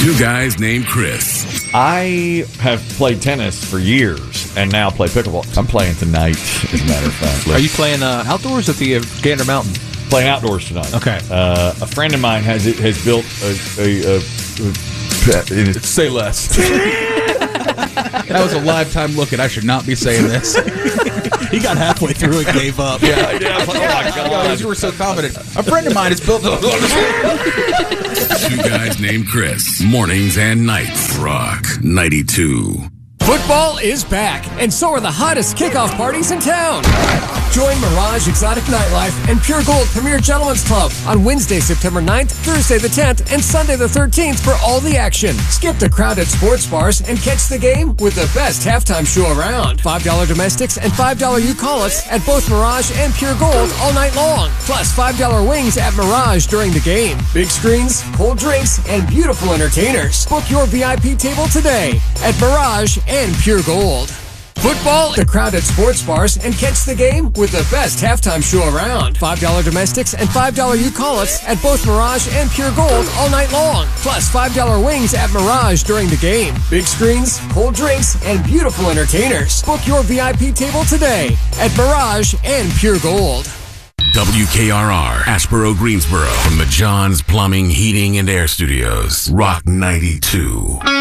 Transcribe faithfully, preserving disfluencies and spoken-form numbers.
Two guys named Chris. I have played tennis for years and now play pickleball. I'm playing tonight, as a matter of fact. Are you playing uh, outdoors at the uh, Gander Mountain? Playing outdoors tonight. Okay. Uh, a friend of mine has has built a. a, a, a Say less. That was a live time look, and I should not be saying this. He got halfway through and gave up. Yeah, yeah. Oh my God! You were so confident. A friend of mine has built. Two guys named Chris. Mornings and nights. Rock ninety-two. Football is back, and so are the hottest kickoff parties in town. Join Mirage Exotic Nightlife and Pure Gold Premier Gentlemen's Club on Wednesday, September ninth, Thursday the tenth, and Sunday the thirteenth for all the action. Skip the crowded sports bars and catch the game with the best halftime show around. five dollars domestics and five dollars you-call-us at both Mirage and Pure Gold all night long. Plus five dollars wings at Mirage during the game. Big screens, cold drinks, and beautiful entertainers. Book your V I P table today at Mirage and Pure Gold. Football, the crowded sports bars, and catch the game with the best halftime show around. five dollars domestics and five dollars you-call-us at both Mirage and Pure Gold all night long. Plus five dollars wings at Mirage during the game. Big screens, cold drinks, and beautiful entertainers. Book your V I P table today at Mirage and Pure Gold. W K R R, Ashboro, Greensboro. From the John's Plumbing, Heating, and Air Studios. Rock ninety-two.